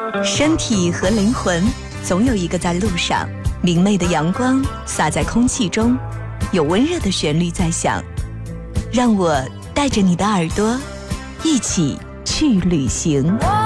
身体和灵魂总有一个在路上，明媚的阳光洒在空气中，有温热的旋律在响，让我带着你的耳朵一起去旅行。